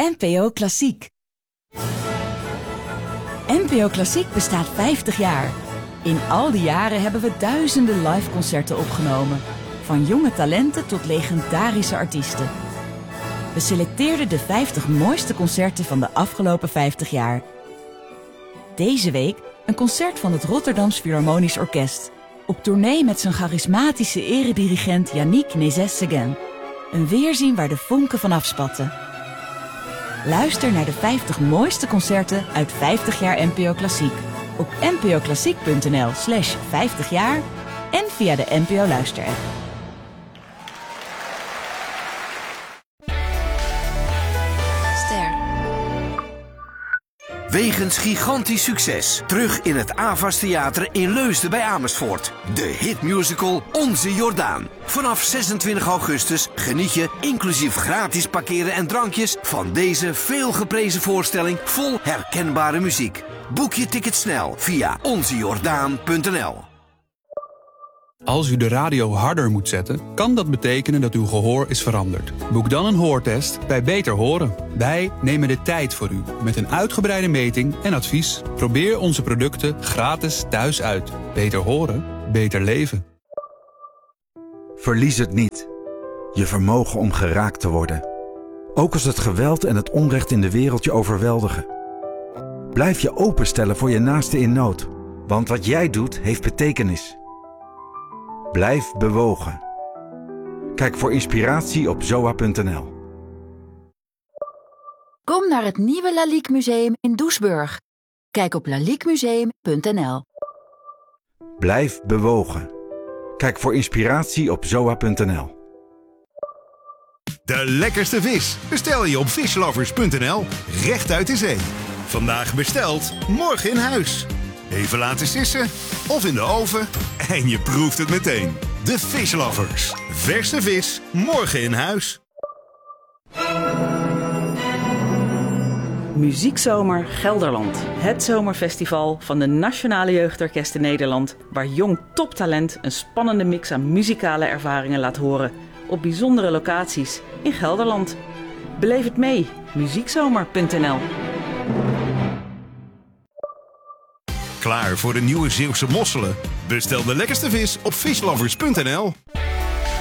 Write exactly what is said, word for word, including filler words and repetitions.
N P O Klassiek. N P O Klassiek bestaat vijftig jaar. In al die jaren hebben we duizenden live concerten opgenomen. Van jonge talenten tot legendarische artiesten. We selecteerden de vijftig mooiste concerten van de afgelopen vijftig jaar. Deze week een concert van het Rotterdams Philharmonisch Orkest. Op tournee met zijn charismatische eredirigent Yannick Nézet-Séguin. Een weerzien waar de vonken van afspatten. Luister naar de vijftig mooiste concerten uit vijftig jaar N P O Klassiek. Op npoklassiek.nl slash vijftig jaar en via de N P O Luister-app. Wegens gigantisch succes. Terug in het Avas Theater in Leusden bij Amersfoort. De hitmusical Onze Jordaan. Vanaf zesentwintig augustus geniet je, inclusief gratis parkeren en drankjes, van deze veelgeprezen voorstelling vol herkenbare muziek. Boek je ticket snel via onze jordaan punt n l. Als u de radio harder moet zetten, kan dat betekenen dat uw gehoor is veranderd. Boek dan een hoortest bij Beter Horen. Wij nemen de tijd voor u met een uitgebreide meting en advies. Probeer onze producten gratis thuis uit. Beter horen, beter leven. Verlies het niet. Je vermogen om geraakt te worden. Ook als het geweld en het onrecht in de wereld je overweldigen. Blijf je openstellen voor je naaste in nood. Want wat jij doet heeft betekenis. Blijf bewogen. Kijk voor inspiratie op zoa punt n l. Kom naar het nieuwe Lalique Museum in Doesburg. Kijk op lalique museum punt n l. Blijf bewogen. Kijk voor inspiratie op zoa punt n l. De lekkerste vis bestel je op fishlovers punt n l. Recht uit de zee. Vandaag besteld, morgen in huis. Even laten sissen of in de oven en je proeft het meteen. De Fishlovers. Verse vis, morgen in huis. Muziekzomer Gelderland. Het zomerfestival van de Nationale Jeugdorkesten Nederland, waar jong toptalent een spannende mix aan muzikale ervaringen laat horen op bijzondere locaties in Gelderland. Beleef het mee. muziekzomer punt n l. Klaar voor de nieuwe Zeeuwse mosselen? Bestel de lekkerste vis op fishlovers punt n l.